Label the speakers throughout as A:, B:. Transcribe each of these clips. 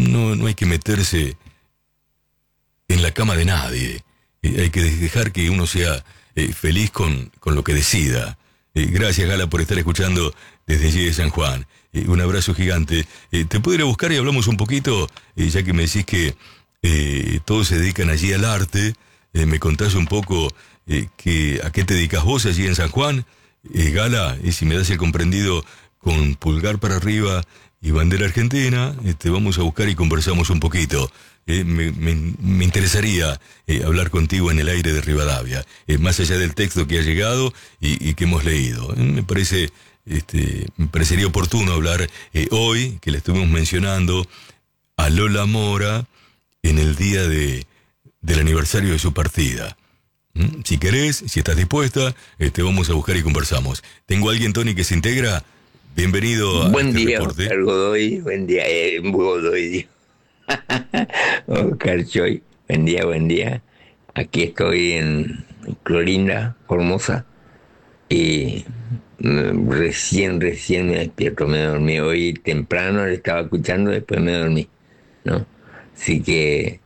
A: no hay que meterse en la cama de nadie. Hay que dejar que uno sea feliz con lo que decida. Gracias, Gala, por estar escuchando desde allí de San Juan. Un abrazo gigante. Te puedo ir a buscar y hablamos un poquito, ya que me decís que todos se dedican allí al arte. Me contás un poco a qué te dedicas vos allí en San Juan, Gala, y si me das el comprendido con pulgar para arriba y bandera argentina, te vamos a buscar y conversamos un poquito. Me interesaría hablar contigo en el aire de Rivadavia, más allá del texto que ha llegado y que hemos leído. Me parecería oportuno hablar hoy, que le estuvimos mencionando a Lola Mora en el día del aniversario de su partida. Si querés, si estás dispuesta, te vamos a buscar y conversamos. Tengo a alguien, Tony, que se integra. Bienvenido a
B: Buen
A: este
B: día,
A: reporte.
B: Oscar Godoy. Buen día, Godoy. Oscar Choy. Buen día, buen día. Aquí estoy en Clorinda, Formosa. Y recién me despierto, me dormí. Hoy temprano le estaba escuchando, después me dormí, ¿no? Así que,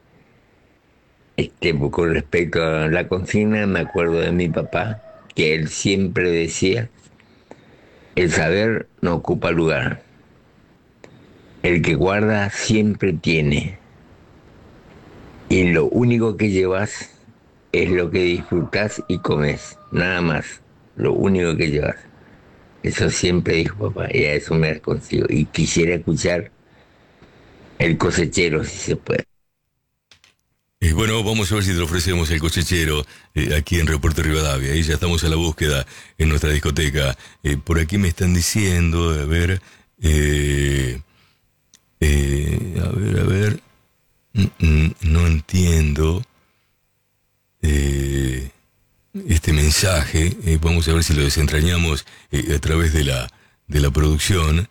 B: con respecto a la consigna, me acuerdo de mi papá, que él siempre decía: el saber no ocupa lugar. El que guarda siempre tiene. Y lo único que llevas es lo que disfrutas y comes. Nada más. Lo único que llevas. Eso siempre dijo papá. Y a eso me consigo. Y quisiera escuchar El Cosechero, si se puede.
A: Bueno, vamos a ver si te ofrecemos El Cosechero aquí en Reporte Rivadavia. Ahí ya estamos a la búsqueda en nuestra discoteca. Por aquí me están diciendo, a ver... a ver, no entiendo este mensaje. Vamos a ver si lo desentrañamos a través de la producción.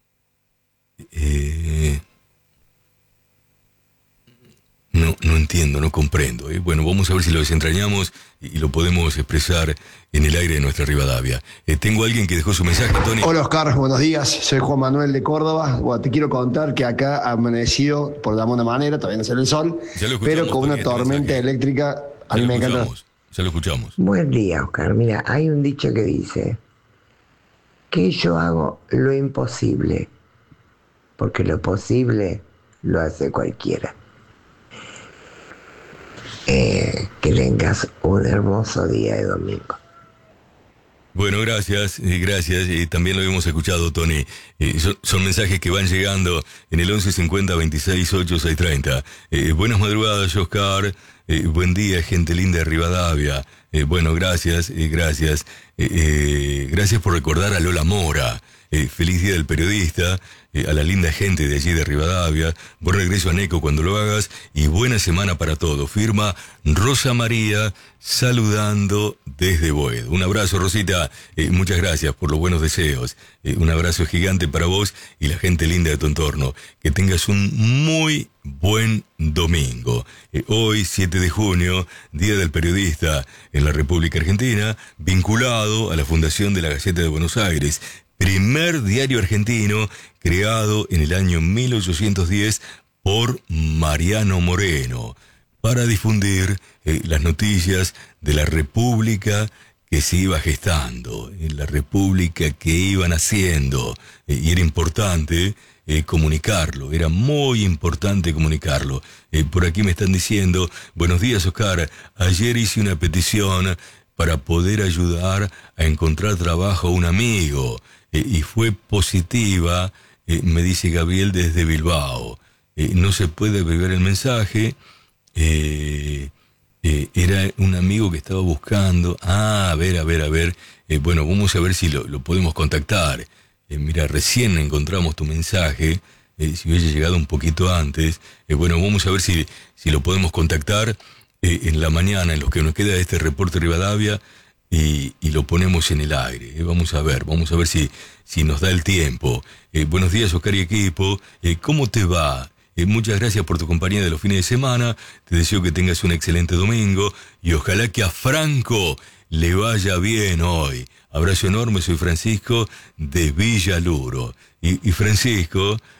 A: No entiendo, no comprendo. Bueno, vamos a ver si lo desentrañamos y lo podemos expresar en el aire de nuestra Rivadavia. Tengo a alguien que dejó su mensaje, Tony.
C: Hola Oscar, buenos días. Soy Juan Manuel de Córdoba. Bueno, te quiero contar que acá ha amanecido, por de alguna manera, todavía no sale el sol, pero con una tormenta eléctrica. A mí me encanta.
A: Ya lo escuchamos.
D: Buen día, Oscar. Mira, hay un dicho que dice que yo hago lo imposible, porque lo posible lo hace cualquiera. Que tengas un hermoso día de domingo.
A: Bueno, gracias. También lo hemos escuchado, Tony. Son mensajes que van llegando en el 1150 26 8 630. Buenas madrugadas, Oscar. Buen día, gente linda de Rivadavia. Bueno, gracias. Gracias por recordar a Lola Mora. Feliz día del periodista, a la linda gente de allí de Rivadavia. Buen regreso a Neco cuando lo hagas y buena semana para todos. Firma Rosa María, saludando desde Boedo. Un abrazo, Rosita. Muchas gracias por los buenos deseos. Un abrazo gigante para vos y la gente linda de tu entorno. Que tengas un muy buen domingo. Hoy, 7 de junio, Día del Periodista en la República Argentina, vinculado a la fundación de la Gaceta de Buenos Aires. Primer diario argentino creado en el año 1810 por Mariano Moreno para difundir las noticias de la república que se iba gestando, la república que iban haciendo, y era importante comunicarlo, era muy importante comunicarlo. Por aquí me están diciendo, buenos días, Oscar, ayer hice una petición para poder ayudar a encontrar trabajo a un amigo. Y fue positiva, me dice Gabriel desde Bilbao. No se puede ver el mensaje. Era un amigo que estaba buscando. A ver. Bueno, vamos a ver si lo podemos contactar. Mira, recién encontramos tu mensaje. Si hubiese llegado un poquito antes. Bueno, vamos a ver si lo podemos contactar en la mañana, en lo que nos queda de este reporte Rivadavia. Y lo ponemos en el aire. Vamos a ver si nos da el tiempo. Buenos días, Oscar y equipo. ¿Cómo te va? Muchas gracias por tu compañía de los fines de semana. Te deseo que tengas un excelente domingo y ojalá que a Franco le vaya bien hoy. Abrazo enorme, soy Francisco de Villaluro. Y Francisco,